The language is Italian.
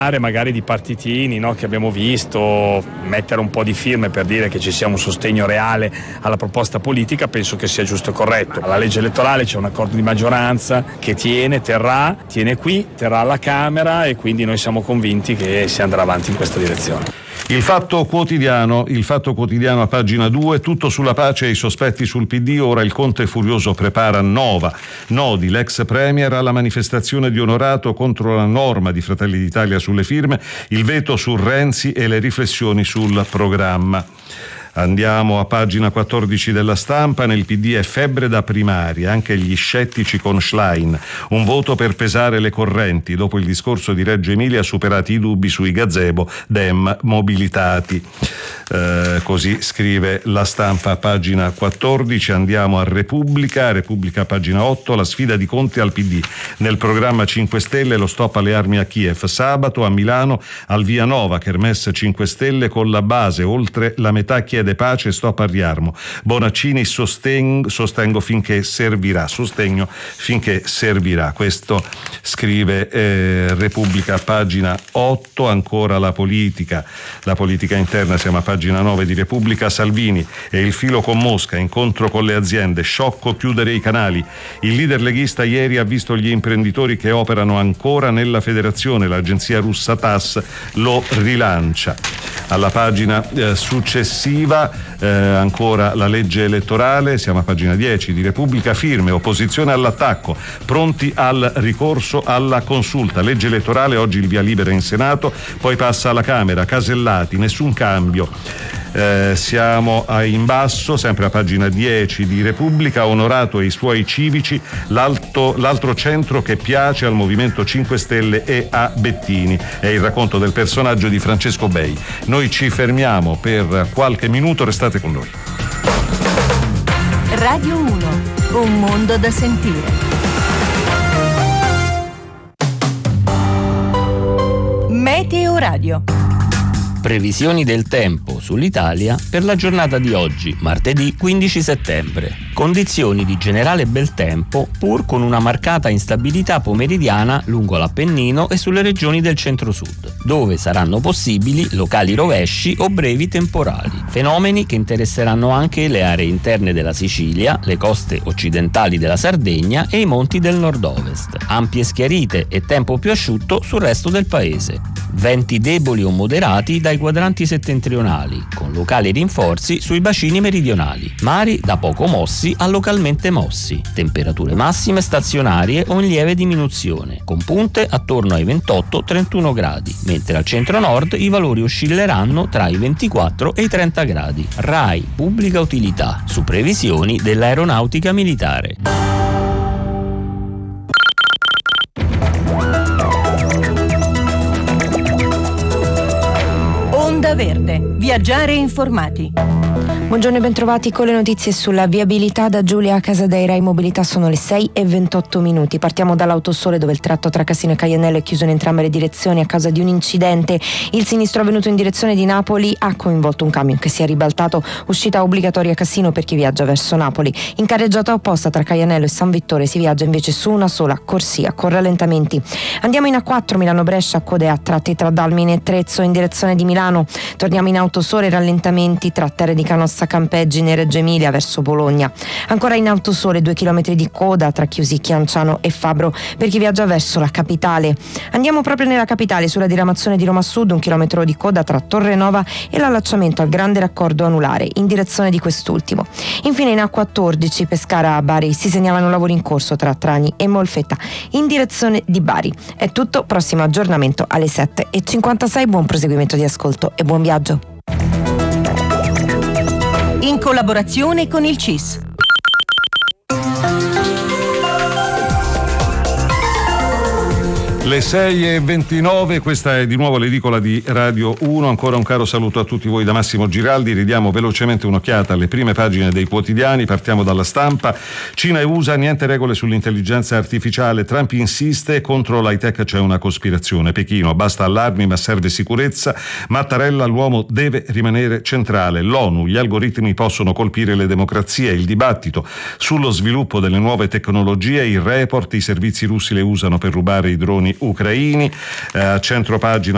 magari di partitini, no, che abbiamo visto, mettere un po' di firme per dire che ci sia un sostegno reale alla proposta politica, penso che sia giusto e corretto. Alla legge elettorale c'è un accordo di maggioranza che tiene qui, terrà alla Camera, e quindi noi siamo convinti che si andrà avanti in questa direzione. Il Fatto Quotidiano a pagina 2, tutto sulla pace e i sospetti sul PD, ora il Conte furioso prepara Nova. Nodi, l'ex premier alla manifestazione di Onorato contro la norma di Fratelli d'Italia sulle firme, il veto su Renzi e le riflessioni sul programma. Andiamo a pagina 14 della Stampa. Nel PD è febbre da primaria, anche gli scettici con Schlein. Un voto per pesare le correnti. Dopo il discorso di Reggio Emilia, superati i dubbi sui gazebo, Dem mobilitati. Così scrive la Stampa a pagina 14. Andiamo a Repubblica pagina 8, la sfida di Conte al PD. Nel programma 5 Stelle lo stop alle armi a Kiev. Sabato a Milano al Via Nova, Kermesse 5 Stelle con la base, oltre la metà chiede pace e stop al riarmo. Bonaccini sostegno finché servirà. Questo scrive Repubblica pagina 8. Ancora la politica interna, siamo a pagina 9 di Repubblica. Salvini e il filo con Mosca, incontro con le aziende, sciocco chiudere i canali. Il leader leghista ieri ha visto gli imprenditori che operano ancora nella federazione, l'agenzia russa TASS lo rilancia. Alla pagina successiva ancora la legge elettorale, siamo a pagina 10 di Repubblica, firme, opposizione all'attacco, pronti al ricorso alla consulta. Legge elettorale, oggi il via libera in Senato, poi passa alla Camera. Casellati, nessun cambio. Siamo in basso, sempre a pagina 10 di Repubblica. Onorato e i suoi civici, l'altro centro che piace al Movimento 5 Stelle e a Bettini. È il racconto del personaggio di Francesco Bei. Noi ci fermiamo per qualche minuto, restate con noi. Radio 1, un mondo da sentire. Meteo Radio. Previsioni del tempo sull'Italia per la giornata di oggi, martedì 15 settembre. Condizioni di generale bel tempo, pur con una marcata instabilità pomeridiana lungo l'Appennino e sulle regioni del centro-sud, dove saranno possibili locali rovesci o brevi temporali. Fenomeni che interesseranno anche le aree interne della Sicilia, le coste occidentali della Sardegna e i monti del nord-ovest. Ampie schiarite e tempo più asciutto sul resto del paese. Venti deboli o moderati dai quadranti settentrionali, con locali rinforzi sui bacini meridionali. Mari da poco mossi a localmente mossi. Temperature massime stazionarie o in lieve diminuzione, con punte attorno ai 28-31 gradi, mentre al centro-nord i valori oscilleranno tra i 24 e i 30 gradi. RAI Pubblica Utilità, su previsioni dell'Aeronautica Militare. Onda Verde, viaggiare informati. Buongiorno e bentrovati con le notizie sulla viabilità da Giulia Casadeira. In mobilità sono le 6:28. Partiamo dall'Autosole, dove il tratto tra Cassino e Caianello è chiuso in entrambe le direzioni a causa di un incidente. Il sinistro avvenuto in direzione di Napoli ha coinvolto un camion che si è ribaltato. Uscita obbligatoria a Cassino per chi viaggia verso Napoli. In carreggiata opposta tra Caianello e San Vittore si viaggia invece su una sola corsia con rallentamenti. Andiamo in A4 Milano-Brescia, code a tratti tra Dalmine e Trezzo in direzione di Milano. Torniamo in Autosole, rallentamenti tra Terre di Canossa Campeggi e Reggio Emilia verso Bologna. Ancora in Autosole 2 chilometri di coda tra Chiusi, Chianciano e Fabro per chi viaggia verso la capitale. Andiamo proprio nella capitale, sulla diramazione di Roma Sud, 1 chilometro di coda tra Torre Nova e l'allacciamento al grande raccordo anulare in direzione di quest'ultimo. Infine in A14 Pescara a Bari si segnalano lavori in corso tra Trani e Molfetta in direzione di Bari. È tutto, prossimo aggiornamento alle 7:56. Buon proseguimento di ascolto e buon viaggio. In collaborazione con il CIS. Le 6:29, questa è di nuovo l'edicola di Radio 1. Ancora un caro saluto a tutti voi da Massimo Giraldi. Ridiamo velocemente un'occhiata alle prime pagine dei quotidiani. Partiamo dalla Stampa. Cina e USA, niente regole sull'intelligenza artificiale. Trump insiste, contro l'high tech c'è una cospirazione. Pechino, basta allarmi ma serve sicurezza. Mattarella, l'uomo deve rimanere centrale. L'ONU, gli algoritmi possono colpire le democrazie. Il dibattito sullo sviluppo delle nuove tecnologie. Il report, i servizi russi le usano per rubare i droni ucraini. A centro pagina